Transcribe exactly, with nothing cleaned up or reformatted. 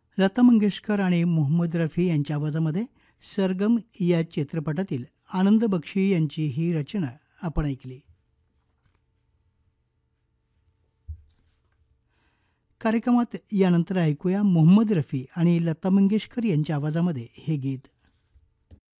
लता मंगेशकर आणि मोहम्मद रफी यांच्या आवाजामध्ये सरगम या चित्रपटातील आनंद बक्षी यांची ही रचना आपण ऐकली. कार्यक्रमात यानंतर ऐकूया मोहम्मद रफी आणि लता मंगेशकर यांच्या आवाजामध्ये हे गीत.